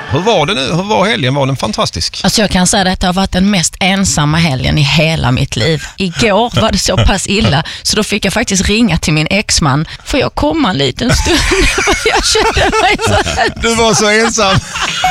Hur var det nu? Hur var helgen? Var den fantastisk? Alltså jag kan säga att det har varit den mest ensamma helgen i hela mitt liv. Igår var det så pass illa så då fick jag faktiskt ringa till min exman. Får jag komma en liten stund? Jag kände mig så här. Du var så ensam.